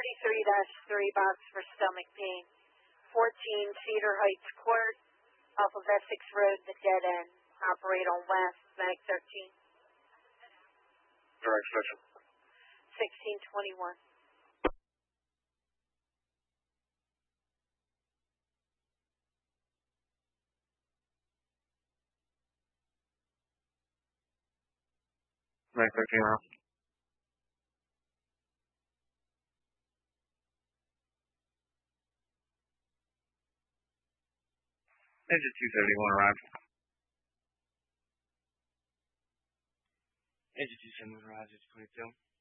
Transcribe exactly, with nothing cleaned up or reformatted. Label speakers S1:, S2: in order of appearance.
S1: thirty-three dash three box for stomach pain. fourteen Cedar Heights Court, off of Essex Road, the dead end. Operate on West, Mag thirteen.
S2: Direct section.
S1: sixteen twenty-one.
S2: Mag thirteen out. Engine two seventy-one arrived.
S3: Engine two seventy-one arrived, it's twenty-two.